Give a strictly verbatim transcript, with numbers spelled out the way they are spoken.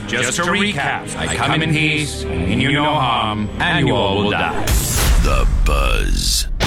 Just to recap, I come in peace, and you no harm, and you all will die. The Buzz